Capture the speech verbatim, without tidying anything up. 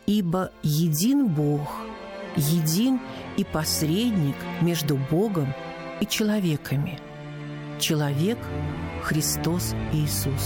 Ибо един Бог, един и посредник между Богом и человеками. Человек – Христос Иисус.